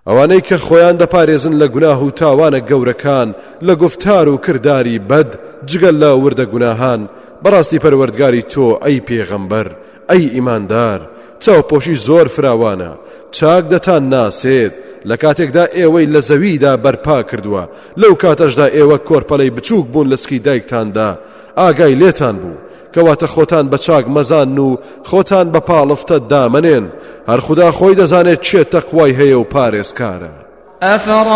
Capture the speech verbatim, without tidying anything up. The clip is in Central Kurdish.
ئەوانەی کە خۆیان دەپارێزن لە گوناه و تاوانە گەورەکان لە گفتار و کرداری بەد جگەل لە وردە گوناهان بەڕاستی پەروەردگاری تۆ ئەی پێغەمبەر ئەی ئیماندار چاوپۆشی زۆر فراوانە چاک دەتان ناسێت لە کاتێکدا ئێوەی لە زەویدا بەرپا کردووە لەو کاتەشدا ئێوە کۆرپەلەی بچووک بوون لە سکی دایکتاندا ئاگای لێتان بوو کەواتە خۆتان بە چاک مەزان و خۆتان بە پاڵفتە دامەنێن هەر خوددا خۆی دەزانێت چێ تەقوای هەیە و پارێزکارە.